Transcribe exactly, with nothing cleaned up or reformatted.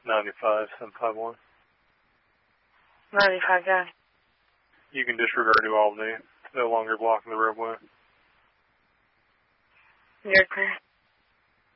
ninety-five, seven five one. ninety-five, yeah. You can disregard New Albany. It's no longer blocking the roadway. You're clear.